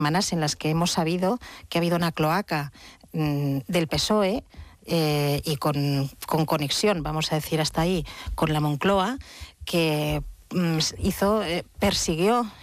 semanas en las que hemos sabido que ha habido una cloaca del PSOE y con conexión, vamos a decir hasta ahí, con la Moncloa, que persiguió